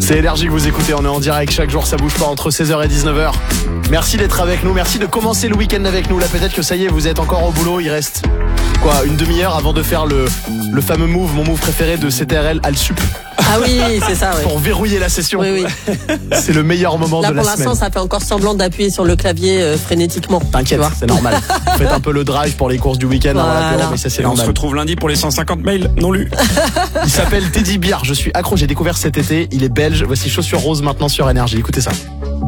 C'est Énergie que vous écoutez, on est en direct chaque jour, ça bouge pas entre 16h et 19h. Merci d'être avec nous, merci de commencer le week-end avec nous. Là peut-être que ça y est, vous êtes encore au boulot, il reste une demi-heure avant de faire le fameux move, mon move préféré de CTRL Alsup. Ah oui, c'est ça, oui. Pour verrouiller la session. Oui. C'est le meilleur moment là, de la semaine. Là, pour l'instant, ça fait encore semblant d'appuyer sur le clavier frénétiquement. T'inquiète, c'est normal. Faites un peu le drive pour les courses du week-end. Voilà. Mais ça, c'est Et on normal. se retrouve lundi pour les 150 mails non lus. Il s'appelle Teddy Bear, je suis accro, j'ai découvert cet été. Il est belge. Voici Chaussures Roses maintenant sur Énergie. Écoutez ça.